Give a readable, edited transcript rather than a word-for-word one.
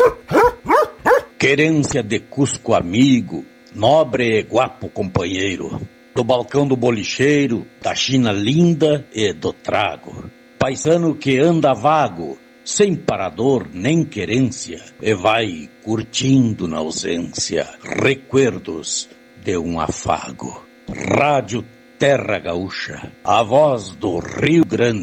Querência de Cusco amigo, nobre e guapo companheiro, do balcão do bolicheiro, da China linda e do trago. Paisano que anda vago, sem parador nem querência, e vai curtindo na ausência recuerdos de um afago. Rádio Terra Gaúcha, a voz do Rio Grande.